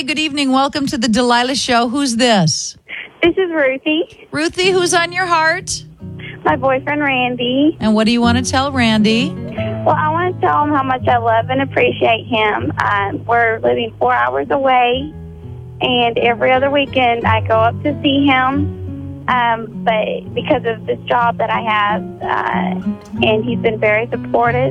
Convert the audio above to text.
Hi, good evening. Welcome to the Delilah Show. Who's this? This is Ruthie, Ruthie, who's on your heart? my boyfriend Randy. And what do you want to tell Randy? Well, I want to tell him how much I love and appreciate him. We're living 4 hours away, and every other weekend I go up to see him. But because of this job that I have, and he's been very supportive.